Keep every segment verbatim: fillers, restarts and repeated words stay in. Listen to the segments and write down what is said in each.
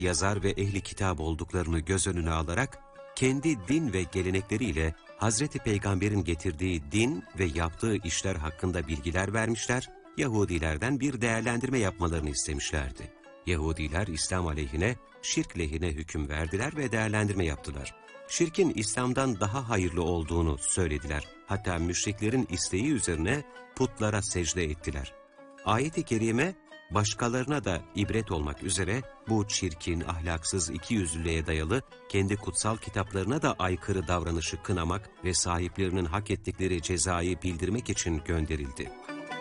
yazar ve ehli kitap olduklarını göz önüne alarak, kendi din ve gelenekleriyle Hazreti Peygamber'in getirdiği din ve yaptığı işler hakkında bilgiler vermişler, Yahudilerden bir değerlendirme yapmalarını istemişlerdi. Yahudiler İslam aleyhine, şirk lehine hüküm verdiler ve değerlendirme yaptılar. Şirkin İslam'dan daha hayırlı olduğunu söylediler. Hatta müşriklerin isteği üzerine putlara secde ettiler. Ayet-i kerime, başkalarına da ibret olmak üzere bu çirkin, ahlaksız, ikiyüzlülüğe dayalı, kendi kutsal kitaplarına da aykırı davranışı kınamak ve sahiplerinin hak ettikleri cezayı bildirmek için gönderildi.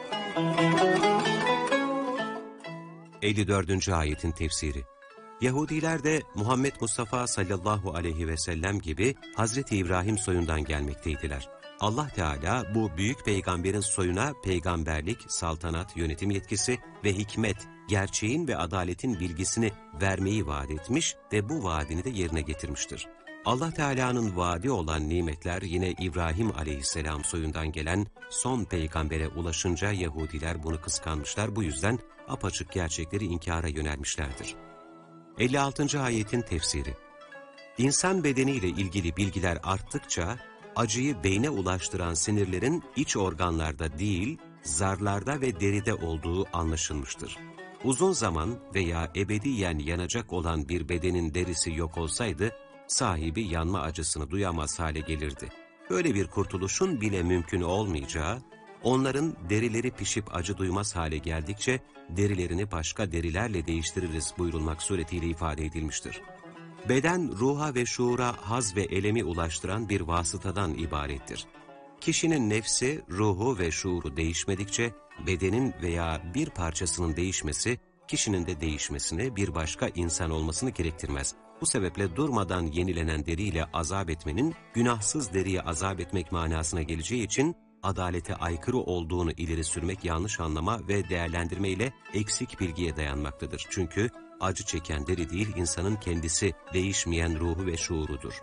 elli dördüncü ayetin tefsiri. Yahudiler de Muhammed Mustafa sallallahu aleyhi ve sellem gibi Hazreti İbrahim soyundan gelmekteydiler. Allah Teala bu büyük peygamberin soyuna peygamberlik, saltanat, yönetim yetkisi ve hikmet, gerçeğin ve adaletin bilgisini vermeyi vaat etmiş ve bu vaadini de yerine getirmiştir. Allah Teala'nın vaadi olan nimetler yine İbrahim aleyhisselam soyundan gelen son peygambere ulaşınca Yahudiler bunu kıskanmışlar, bu yüzden apaçık gerçekleri inkara yönelmişlerdir. elli altıncı ayetin tefsiri. İnsan bedeniyle ilgili bilgiler arttıkça, acıyı beyne ulaştıran sinirlerin iç organlarda değil, zarlarda ve deride olduğu anlaşılmıştır. Uzun zaman veya ebediyen yanacak olan bir bedenin derisi yok olsaydı, sahibi yanma acısını duyamaz hale gelirdi. Böyle bir kurtuluşun bile mümkün olmayacağı, onların derileri pişip acı duymaz hale geldikçe, derilerini başka derilerle değiştiririz buyurulmak suretiyle ifade edilmiştir. Beden, ruha ve şuura haz ve elemi ulaştıran bir vasıtadan ibarettir. Kişinin nefsi, ruhu ve şuuru değişmedikçe, bedenin veya bir parçasının değişmesi, kişinin de değişmesini, bir başka insan olmasını gerektirmez. Bu sebeple durmadan yenilenen deriyle azap etmenin, günahsız deriye azap etmek manasına geleceği için, adalete aykırı olduğunu ileri sürmek yanlış anlama ve değerlendirme ile eksik bilgiye dayanmaktadır. Çünkü acı çeken deri değil, insanın kendisi, değişmeyen ruhu ve şuurudur.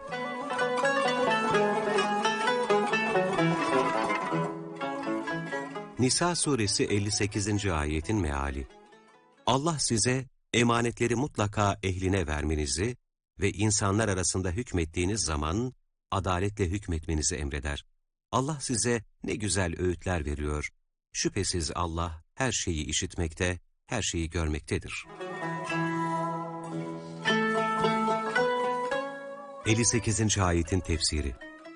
Nisa suresi elli sekizinci ayetin meali. Allah size emanetleri mutlaka ehline vermenizi ve insanlar arasında hükmettiğiniz zaman adaletle hükmetmenizi emreder. Allah size ne güzel öğütler veriyor. Şüphesiz Allah her şeyi işitmekte, her şeyi görmektedir. elli sekizinci ayetin tefsiri.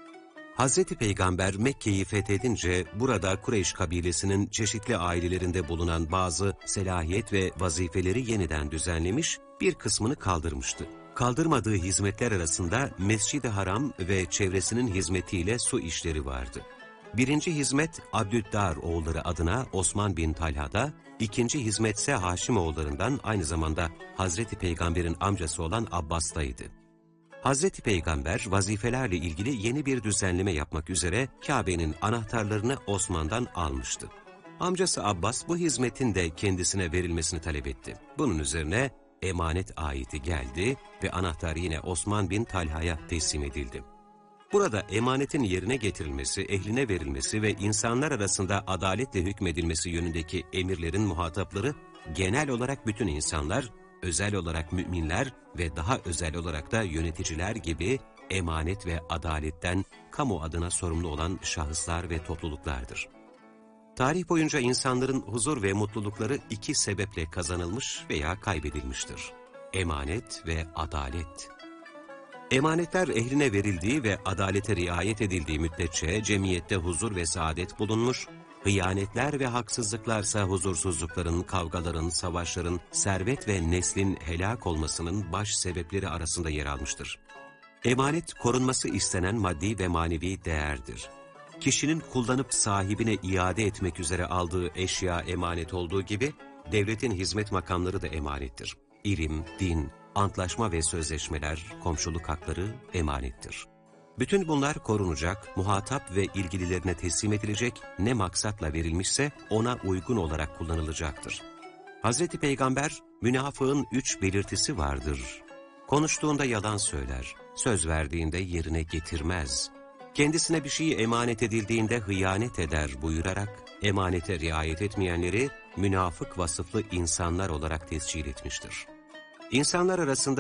Hazreti Peygamber Mekke'yi fethedince burada Kureyş kabilesinin çeşitli ailelerinde bulunan bazı selahiyet ve vazifeleri yeniden düzenlemiş, bir kısmını kaldırmıştı. Kaldırmadığı hizmetler arasında Mescid-i Haram ve çevresinin hizmetiyle su işleri vardı. Birinci hizmet Abdüddar oğulları adına Osman bin Talha'da, ikinci hizmetse Haşim oğullarından aynı zamanda Hazreti Peygamber'in amcası olan Abbas'taydı. Hazreti Peygamber vazifelerle ilgili yeni bir düzenleme yapmak üzere Kabe'nin anahtarlarını Osman'dan almıştı. Amcası Abbas bu hizmetin de kendisine verilmesini talep etti. Bunun üzerine emanet ayeti geldi ve anahtar yine Osman bin Talha'ya teslim edildi. Burada emanetin yerine getirilmesi, ehline verilmesi ve insanlar arasında adaletle hükmedilmesi yönündeki emirlerin muhatapları genel olarak bütün insanlar, özel olarak müminler ve daha özel olarak da yöneticiler gibi emanet ve adaletten kamu adına sorumlu olan şahıslar ve topluluklardır. Tarih boyunca insanların huzur ve mutlulukları iki sebeple kazanılmış veya kaybedilmiştir. Emanet ve adalet. Emanetler ehline verildiği ve adalete riayet edildiği müddetçe cemiyette huzur ve saadet bulunmuş, hıyanetler ve haksızlıklarsa huzursuzlukların, kavgaların, savaşların, servet ve neslin helak olmasının baş sebepleri arasında yer almıştır. Emanet, korunması istenen maddi ve manevi değerdir. Kişinin kullanıp sahibine iade etmek üzere aldığı eşya emanet olduğu gibi, devletin hizmet makamları da emanettir. İlim, din, antlaşma ve sözleşmeler, komşuluk hakları emanettir. Bütün bunlar korunacak, muhatap ve ilgililerine teslim edilecek, ne maksatla verilmişse ona uygun olarak kullanılacaktır. Hazreti Peygamber, münafığın üç belirtisi vardır. Konuştuğunda yalan söyler, söz verdiğinde yerine getirmez. Kendisine bir şey emanet edildiğinde hıyanet eder buyurarak, emanete riayet etmeyenleri münafık vasıflı insanlar olarak tescil etmiştir. İnsanlar arasında